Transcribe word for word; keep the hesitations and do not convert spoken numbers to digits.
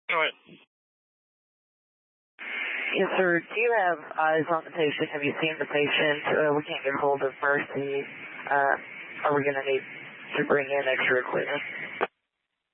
Go ahead. Yes, sir. Do you have eyes on the patient? Have you seen the patient? Uh, we can't get hold of Mercy. Uh, are we going to need to bring in extra equipment?